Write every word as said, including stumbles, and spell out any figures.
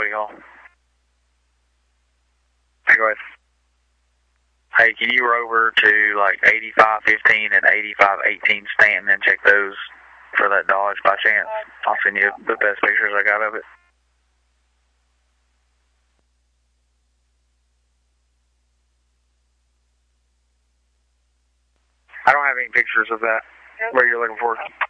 Buddy Hall. Hey, go ahead. Hey, can you roll over to like eighty-five fifteen and eighty-five eighteen Stanton and check those for that Dodge by chance? I'll send you the best pictures I got of it. I don't have any pictures of that. What you're looking for?